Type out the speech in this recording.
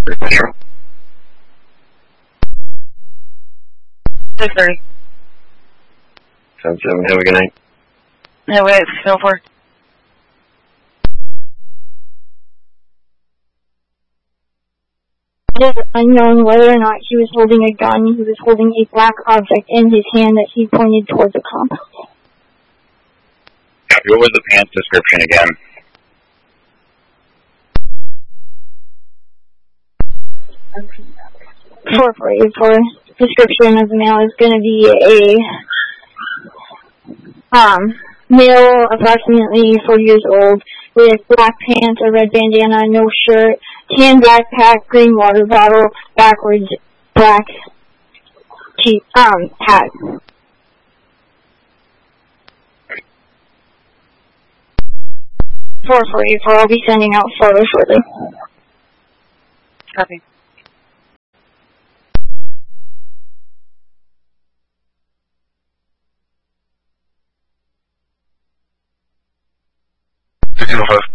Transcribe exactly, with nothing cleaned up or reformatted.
Metro. six thirty. Sounds seven. Have a good night. No, wait, go for it. It is unknown whether or not he was holding a gun. He was holding a black object in his hand that he pointed towards the compound. Copy. What was the pants description again? four forty-four description of the male is going to be a um, male, approximately forty years old, with black pants, a red bandana, no shirt, tan backpack, green water bottle, backwards, black t- um, hat. four forty-four, I'll be sending out photos shortly. Copy. six oh five.